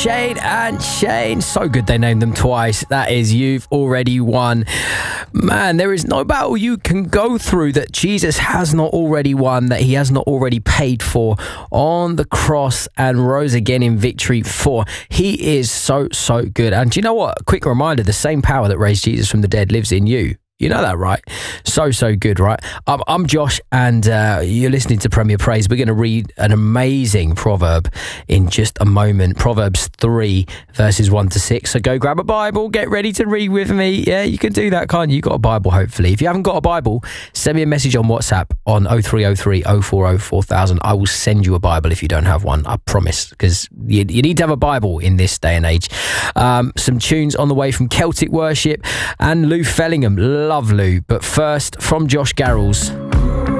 Shane and Shane. So good they named them twice. That is You've Already Won. Man, there is no battle you can go through that Jesus has not already won, that he has not already paid for on the cross and rose again in victory for. He is so good. And do you know what? Quick reminder, the same power that raised Jesus from the dead lives in you. You know that, right? So good, right? I'm Josh, and you're listening to Premier Praise. We're going to read an amazing proverb in just a moment. Proverbs 3, verses 1 to 6. So go grab a Bible, get ready to read with me. Yeah, you can do that, can't you? You've got a Bible, hopefully. If you haven't got a Bible, send me a message on WhatsApp on 0303 040 4000. I will send you a Bible if you don't have one, I promise, because you need to have a Bible in this day and age. Some tunes on the way from Celtic Worship and Lou Fellingham. Love Lou. But first, from Josh Garrels,